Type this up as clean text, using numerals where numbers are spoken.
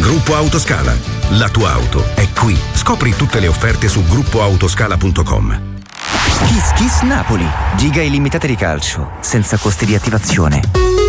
Gruppo Autoscala. La tua auto è qui. Scopri tutte le offerte su gruppoautoscala.com. Kiss Kiss Napoli. Giga illimitati di calcio, senza costi di attivazione.